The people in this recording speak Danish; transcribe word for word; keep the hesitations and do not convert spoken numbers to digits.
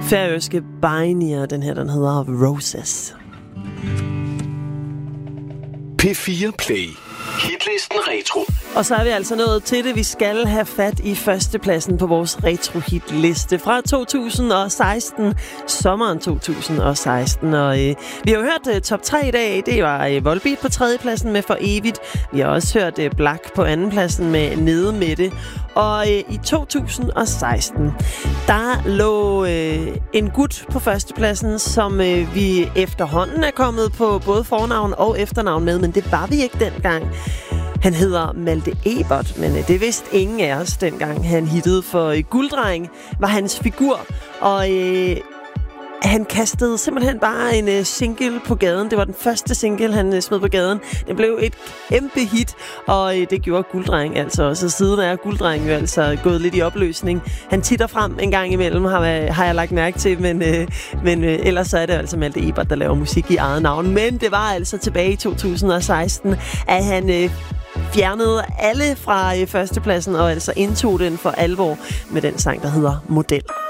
færøske Beinir, den her, den hedder Roses. P fire Play. Hitlisten Retro. Og så er vi altså nået til det. Vi skal have fat i førstepladsen på vores retro-hit-liste fra to tusind og seksten, sommeren to tusind og seksten. Og øh, vi har jo hørt uh, top tre i dag. Det var uh, Volbeat på tredjepladsen med For Evigt. Vi har også hørt uh, Black på andenpladsen med Nede med det. Og øh, i to tusind og seksten, der lå øh, en gut på førstepladsen, som øh, vi efterhånden er kommet på både fornavn og efternavn med, men det var vi ikke dengang. Han hedder Malte Ebert, men øh, det vidste ingen af os dengang. Han hittede for øh, Gulddreng, var hans figur, og øh, han kastede simpelthen bare en uh, single på gaden. Det var den første single, han uh, smed på gaden. Det blev et kæmpe hit, og uh, det gjorde Gulddreng altså også. Siden er Gulddreng jo altså gået lidt i opløsning. Han titter frem en gang imellem, har, har jeg lagt mærke til, men, uh, men uh, ellers så er det altså Malte Ebert, der laver musik i eget navn. Men det var altså tilbage i to tusind og seksten, at han uh, fjernede alle fra uh, førstepladsen, og altså indtog den for alvor med den sang, der hedder Model.